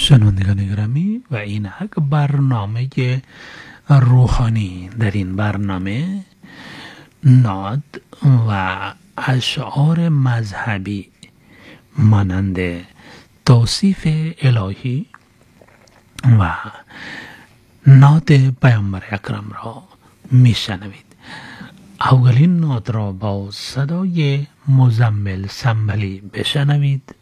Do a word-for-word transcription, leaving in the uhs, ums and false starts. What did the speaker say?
شنوندگان گرامی، و این یک برنامه روحانی. در این برنامه ناد و اشعار مذهبی مانند توصیف الهی و ناد پیامبر اکرم را میشنوید. اولین ناد را با صدای مزمل سنبلی بشنوید